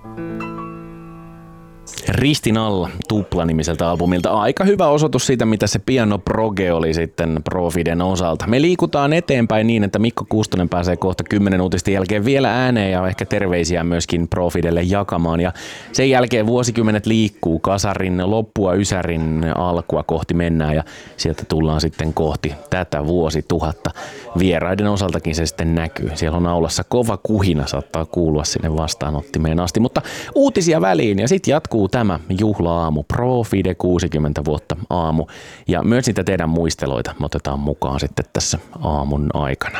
Ristin alla tuplanimiseltä albumilta. Aika hyvä osoitus siitä, mitä se piano proge oli sitten Profiden osalta. Me liikutaan eteenpäin niin, että Mikko Kuustonen pääsee kohta 10 uutisten jälkeen vielä ääneen ja ehkä terveisiä myöskin Profidelle jakamaan. Ja sen jälkeen vuosikymmenet liikkuu, kasarin loppua, ysärin alkua kohti mennään ja sieltä tullaan sitten kohti tätä vuosituhatta. Vieraiden osaltakin se sitten näkyy. Siellä on aulassa kova kuhina, saattaa kuulua sinne vastaanottimeen asti, mutta uutisia väliin ja sitten jatkuu tämä juhla-aamu, Profide 60 vuotta aamu. Ja myös niitä teidän muisteloita me otetaan mukaan sitten tässä aamun aikana.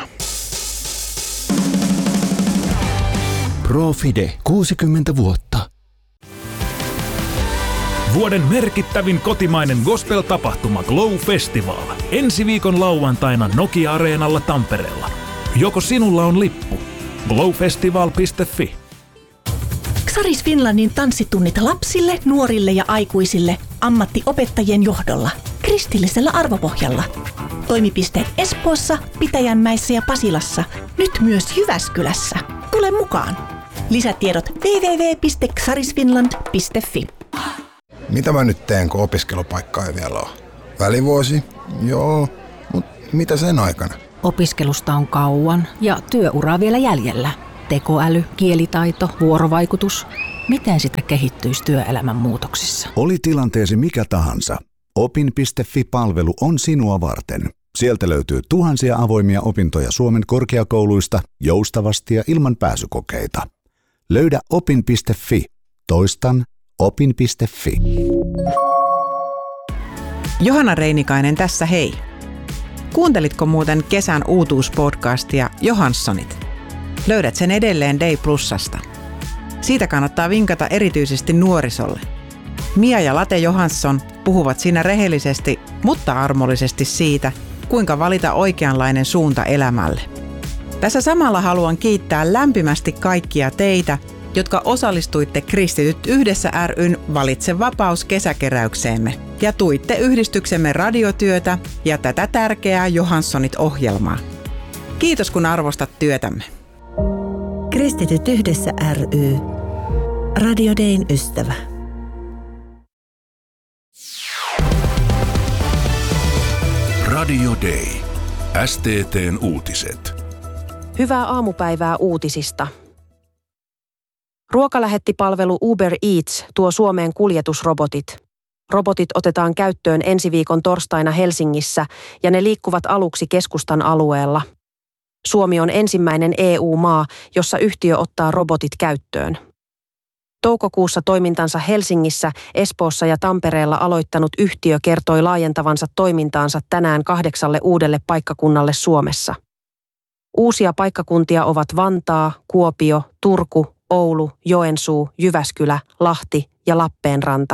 Profide 60 vuotta. Vuoden merkittävin kotimainen gospel-tapahtuma Glow Festival. Ensi viikon lauantaina Nokia-areenalla Tampereella. Joko sinulla on lippu? glowfestival.fi. Xaris Finlandin tanssitunnit lapsille, nuorille ja aikuisille ammattiopettajien johdolla, kristillisellä arvopohjalla. Toimipisteet Espoossa, Pitäjänmäessä ja Pasilassa, nyt myös Jyväskylässä. Tule mukaan! Lisätiedot www.xarisfinland.fi. Mitä mä nyt teen, kun opiskelupaikkaa ei vielä ole? Välivuosi? Joo, mutta mitä sen aikana? Opiskelusta on kauan ja työuraa vielä jäljellä. Tekoäly, kielitaito, vuorovaikutus. Miten sitä kehittyisi työelämän muutoksissa? Oli tilanteesi mikä tahansa, opin.fi-palvelu on sinua varten. Sieltä löytyy tuhansia avoimia opintoja Suomen korkeakouluista joustavasti ja ilman pääsykokeita. Löydä opin.fi. Toistan opin.fi. Johanna Reinikainen tässä hei. Kuuntelitko muuten kesän uutuuspodcastia Johanssonit? Löydät sen edelleen Day Plusasta. Siitä kannattaa vinkata erityisesti nuorisolle. Mia ja Late Johansson puhuvat siinä rehellisesti, mutta armollisesti siitä, kuinka valita oikeanlainen suunta elämälle. Tässä samalla haluan kiittää lämpimästi kaikkia teitä, jotka osallistuitte Kristityt yhdessä ry:n Valitse vapaus -kesäkeräykseemme ja tuitte yhdistyksemme radiotyötä ja tätä tärkeää Johanssonit-ohjelmaa. Kiitos kun arvostat työtämme. Kristityt yhdessä ry. Radio Dayn ystävä. Radio Day. STT:n uutiset. Hyvää aamupäivää uutisista. Ruokalähettipalvelu Uber Eats tuo Suomeen kuljetusrobotit. Robotit otetaan käyttöön ensi viikon torstaina Helsingissä ja ne liikkuvat aluksi keskustan alueella. Suomi on ensimmäinen EU-maa, jossa yhtiö ottaa robotit käyttöön. Toukokuussa toimintansa Helsingissä, Espoossa ja Tampereella aloittanut yhtiö kertoi laajentavansa toimintaansa tänään 8 uudelle paikkakunnalle Suomessa. Uusia paikkakuntia ovat Vantaa, Kuopio, Turku, Oulu, Joensuu, Jyväskylä, Lahti ja Lappeenranta.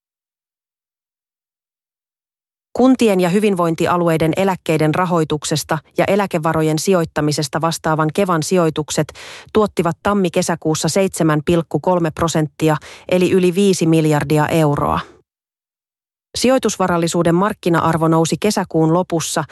Kuntien ja hyvinvointialueiden eläkkeiden rahoituksesta ja eläkevarojen sijoittamisesta vastaavan Kevan sijoitukset tuottivat tammi-kesäkuussa 7,3% eli yli 5 miljardia euroa. Sijoitusvarallisuuden markkina-arvo nousi kesäkuun lopussa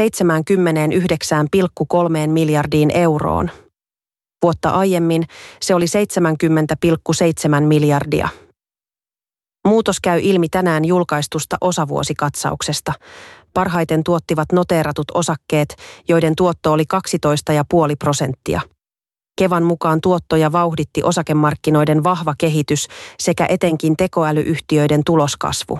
79,3 miljardiin euroon. Vuotta aiemmin se oli 70,7 miljardia. Muutos käy ilmi tänään julkaistusta osavuosikatsauksesta. Parhaiten tuottivat noteeratut osakkeet, joiden tuotto oli 12,5%. Kevan mukaan tuottoja vauhditti osakemarkkinoiden vahva kehitys sekä etenkin tekoälyyhtiöiden tuloskasvu.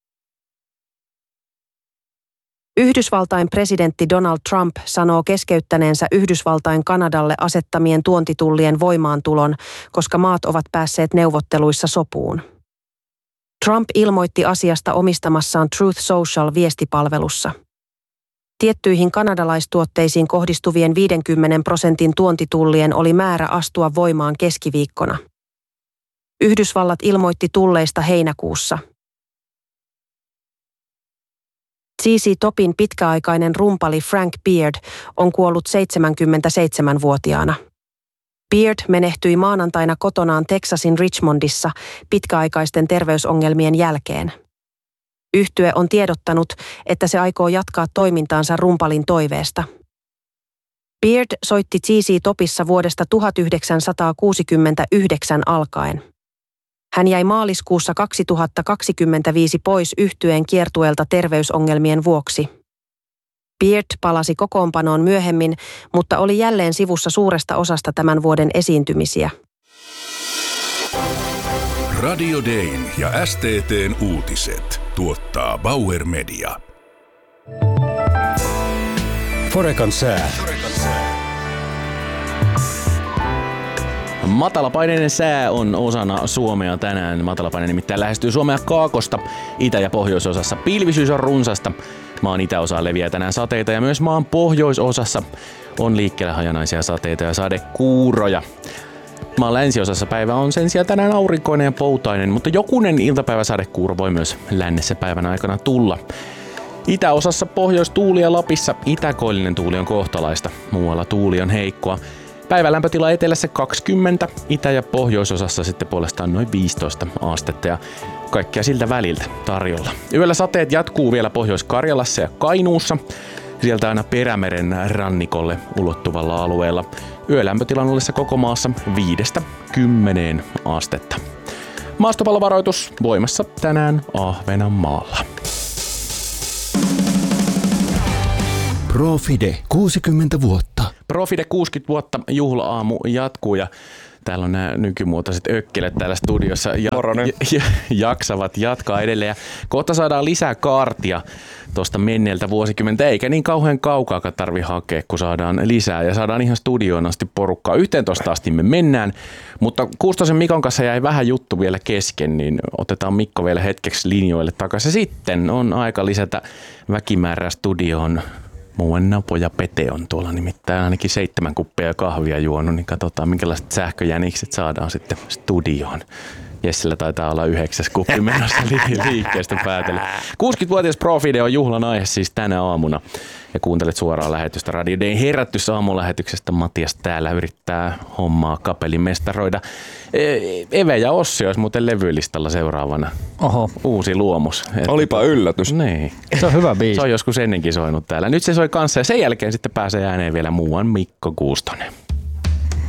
Yhdysvaltain presidentti Donald Trump sanoo keskeyttäneensä Yhdysvaltain Kanadalle asettamien tuontitullien voimaantulon, koska maat ovat päässeet neuvotteluissa sopuun. Trump ilmoitti asiasta omistamassaan Truth Social-viestipalvelussa. Tiettyihin kanadalaistuotteisiin kohdistuvien 50% tuontitullien oli määrä astua voimaan keskiviikkona. Yhdysvallat ilmoitti tulleista heinäkuussa. ZZ Topin pitkäaikainen rumpali Frank Beard on kuollut 77-vuotiaana. Beard menehtyi maanantaina kotonaan Texasin Richmondissa pitkäaikaisten terveysongelmien jälkeen. Yhtye on tiedottanut, että se aikoo jatkaa toimintaansa rumpalin toiveesta. Beard soitti ZZ Topissa vuodesta 1969 alkaen. Hän jäi maaliskuussa 2025 pois yhtyeen kiertueelta terveysongelmien vuoksi. Beard palasi kokoonpanoon myöhemmin, mutta oli jälleen sivussa suuresta osasta tämän vuoden esiintymisiä. Radio Dayn ja STT:n uutiset tuottaa Bauer Media. Forecan sää. Matalapaineinen sää on osana Suomea tänään. Matalapaine nimittäin lähestyy Suomea kaakosta. Itä- ja pohjoisosassa pilvisyys on runsasta. Maan itäosaan leviää tänään sateita ja myös maan pohjoisosassa on liikkeellä hajanaisia sateita ja sadekuuroja. Maan länsiosassa päivä on sen sijaan tänään aurinkoinen ja poutainen, mutta jokunen iltapäiväsadekuuro voi myös lännessä päivän aikana tulla. Itäosassa pohjoistuuli ja Lapissa itäkoillinen tuuli on kohtalaista. Muualla tuuli on heikkoa. Päivän lämpötila etelässä 20, itä- ja pohjoisosassa sitten puolestaan noin 15 astetta ja kaikkea siltä väliltä tarjolla. Yöllä sateet jatkuu vielä Pohjois-Karjalassa ja Kainuussa, sieltä aina Perämeren rannikolle ulottuvalla alueella. Yölämpötilan ollessa koko maassa 5-10 astetta. Maastopallovaroitus voimassa tänään Ahvenanmaalla. Profide 60 vuotta. Profide 60 vuotta juhla-aamu jatkuu ja täällä on nämä nykymuotoiset ökkelöt täällä studiossa jaksavat jatkaa edelleen. Ja kohta saadaan lisää kaartia tuosta menneeltä vuosikymmentä, eikä niin kauhean kaukaakaan tarvi hakea, kun saadaan lisää ja saadaan ihan studioon asti porukkaa. 11 asti me mennään, mutta Kuustosen Mikon kanssa jäi vähän juttu vielä kesken, niin otetaan Mikko vielä hetkeksi linjoille takaisin. Sitten on aika lisätä väkimäärää studioon. Muuan Napo ja Pete on tuolla nimittäin ainakin 7 kuppia kahvia juonut, niin katsotaan minkälaiset sähköjänikset saadaan sitten studioon. Jessillä taitaa olla 9 kuppi menossa liikkeestä päätellä. 60-vuotias Profide on juhlan aihe siis tänä aamuna. Ja kuuntelet suoraan lähetystä Radio Dayn herätysaamulähetyksestä. Matias täällä yrittää hommaa kapelimestaroida. Eve ja Ossi olisi muuten levylistalla seuraavana. Oho. Uusi luomus. Olipa yllätys. Niin. Se on hyvä biisi. Se on joskus ennenkin soinut täällä. Nyt se soi kanssa ja sen jälkeen sitten pääsee ääneen vielä muuan Mikko Kuustonen.